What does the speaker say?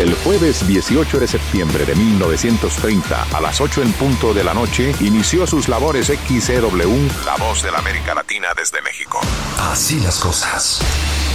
El jueves 18 de septiembre de 1930, a las 8 en punto de la noche, inició sus labores XCW, La Voz de la América Latina desde México. Así las cosas.